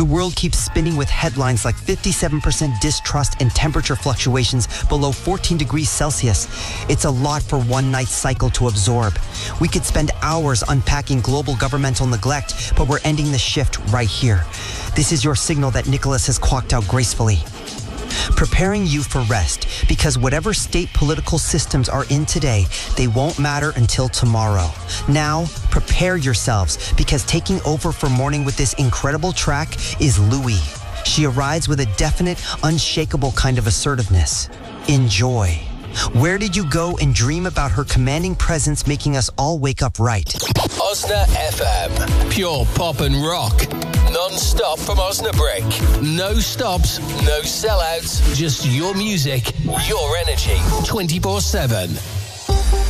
The world keeps spinning with headlines like 57% distrust and temperature fluctuations below 14 degrees Celsius. It's a lot for one night's cycle to absorb. We could spend hours unpacking global governmental neglect, but we're ending the shift right here. This is your signal that Nicholas has clocked out gracefully. Preparing you for rest, because whatever state political systems are in today, they won't matter until tomorrow. Now, prepare yourselves, because taking over for morning with this incredible track is Louie. She arrives with a definite, unshakable kind of assertiveness. Enjoy. Where did you go and dream about her commanding presence making us all wake up right? Osna FM. Pure pop and rock. Non-stop from Osnabrück. No stops, no sellouts. Just your music, your energy. 24/7.